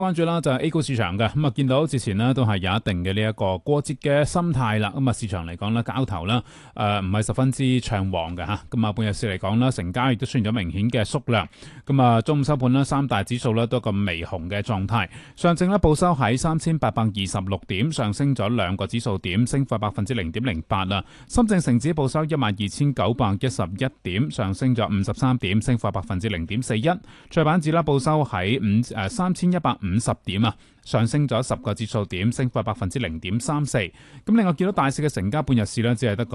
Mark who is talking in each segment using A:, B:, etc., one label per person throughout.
A: 關注啦，就係 A 股市場嘅咁啊，見到之前呢都係有一定嘅呢一個過節嘅心態啦。咁啊，市場嚟講呢，交投啦唔係十分之暢旺嘅嚇。咁啊，半日市嚟講啦，成交亦都出現咗明顯嘅縮量。咁啊，中午收盤啦，三大指數呢都個微紅嘅狀態。上證呢報收喺3826點，上升咗2個指數點，升幅0.08%啦。深證成指報收12911點，上升咗53點，升幅0.41%。創業板指啦報收喺3150點啊，上升咗10個指數點，升幅0.34%。咁另外見到大市嘅成交半日市呢，只係得個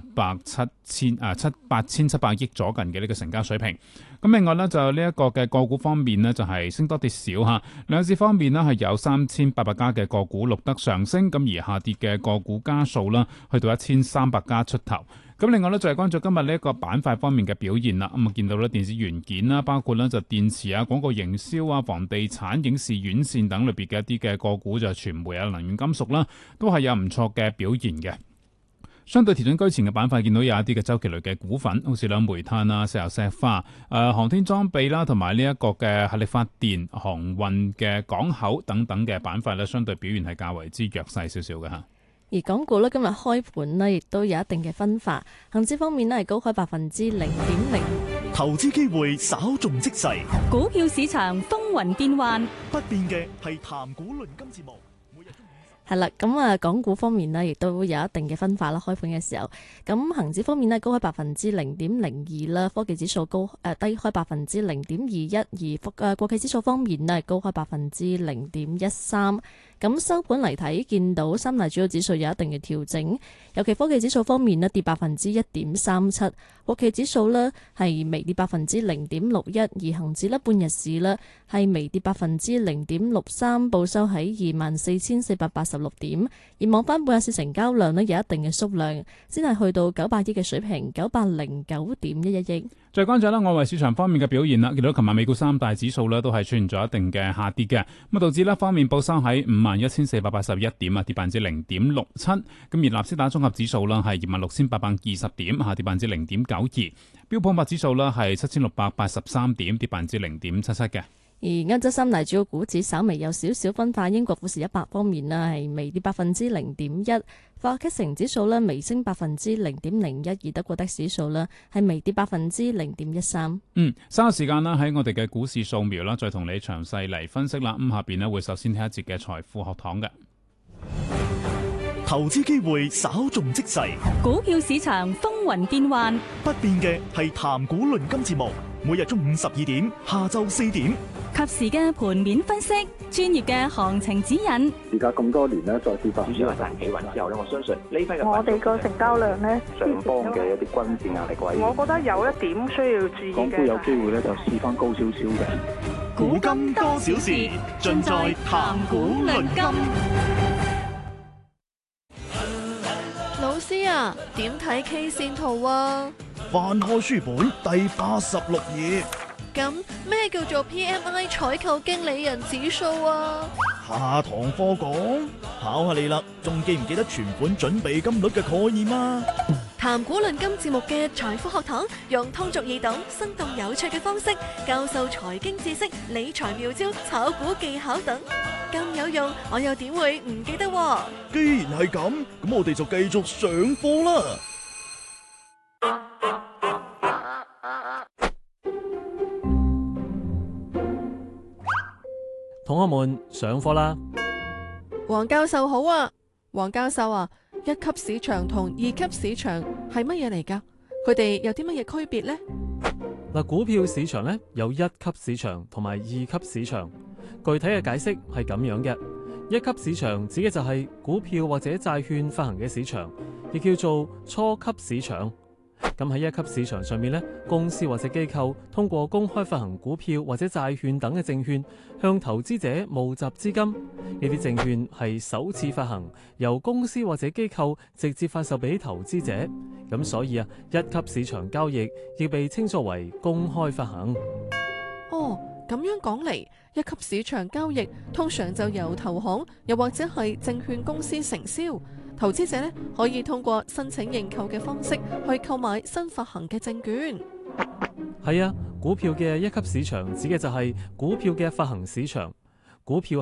A: 8700億左近嘅呢個成交水平。咁另外呢，就呢一個嘅個股方面呢，就係升多跌少嚇。兩市方面呢，係有3800家嘅個股錄得上升，咁而下跌嘅個股家數啦，去到1300家出頭。咁另外咧就係關注今日呢一個板塊方面嘅表現啦。咁啊見到咧電子元件啦，包括咧就電池啊、廣告營銷啊、房地產、影視院線等類別嘅一啲嘅個股，就係傳媒啊、能源金屬啦，都係有唔錯嘅表現嘅。相對調整居前嘅板塊，見到有一啲嘅周期類嘅股份，好似煤炭啊、石油石化、航天裝備啦，同埋呢一個嘅核力發電、航運嘅港口等等嘅板塊咧，相對表現係較為之弱勢少少嘅嚇。
B: 而港股咧今日開盤咧，亦都有一定嘅分化。恒指方面咧係高開0.0%，
C: 投資機會稍縱即逝，
D: 股票市場風雲變幻，
C: 不變嘅係談股論金節目。
B: 係啦，咁啊，港股方面呢，亦都有一定嘅分化啦。開盤嘅時候，咁恒指方面呢，高開0.02%啦，科技指數低開0.21%，而國企指數方面呢，高開0.13%。咁收盤嚟睇，見到三大主要指數有一定嘅調整，尤其科技指數方面呢，跌1.37%，國企指數呢係微跌0.61%，而恒指呢半日市呢係微跌0.63%，報收喺24,486點。而望翻半日市成交量呢有一定嘅縮量，先係去到900億嘅水平，909.11億。
A: 再關注啦，外圍市場方面嘅表現啦，見到琴晚美股三大指數呢都係出現咗一定嘅下跌嘅。咁道指呢方面報收喺51,481點啊，跌0.67%。咁而納斯達綜合指數啦係26,820點，下跌0.92%。標普500指數啦係7,683點，跌0.77%嘅。
B: 而歐洲三大主要股指稍微有少少分化，英國富時100方面呢係微跌0.1%，法國CAC指數呢微升0.01%，而德國DAX指數呢係微跌0.13%。
A: 稍後時間啦，喺我哋嘅股市掃描啦，再同你詳細嚟分析啦。咁下邊呢會首先聽一節嘅財富學堂嘅
C: 投資機會稍縱即逝，
D: 股票市場風雲變幻，
C: 不變嘅係談股論金節目。每日中午12點，下晝4點，
D: 及時嘅盤面分析，專業嘅行情指引。
E: 而家咁多年咧，再次發
F: 主要係賺企穩之後咧，我相信呢批嘅
G: 我哋個成交量咧，
E: 上方嘅一啲均線壓力位，
G: 我覺得有一點需要注意嘅。
E: 港股有機會咧就試翻高少少嘅。
C: 古今多少事，盡在談股論金。
H: 老師啊，點睇 K 線圖啊？
C: 翻開書本第86頁。
H: 咁咩叫做 PMI 採購經理人指數啊？
C: 下堂課講，考下你啦，仲記唔記得存款準備金率嘅概念啊？
H: 談股論金節目嘅財富學堂，用通俗易懂、生動有趣嘅方式教授財經知識、理財妙招、炒股技巧等，咁有用，我又點會唔記得喎？
C: 既然係咁，咁我哋就繼續上課啦。
I: 同學們上課啦！
H: 黃教授好啊，黃教授啊，一級市場同二級市場係乜嘢嚟㗎？佢哋有啲乜嘢區別呢？
I: 嗱，股票市場咧有一級市場同埋二級市場，具體嘅解釋係咁樣嘅：一級市場指嘅就係股票或者債券發行嘅市場，亦叫做初級市場。咁喺一級市場上面咧，公司或者機構通過公開發行股票或者債券等嘅證券，向投資者募集資金。呢啲證券係首次發行，由公司或者機構直接發售俾投資者。咁所以一級市場交易亦被稱作為公開發行。
H: 哦，咁樣講嚟，一級市場交易通常就由投行又或者係證券公司承銷。投資者可以通過申請認購嘅方式去購買新發行嘅證券。
I: 係啊，股票嘅一級市場指嘅就係股票嘅發行市場。 股票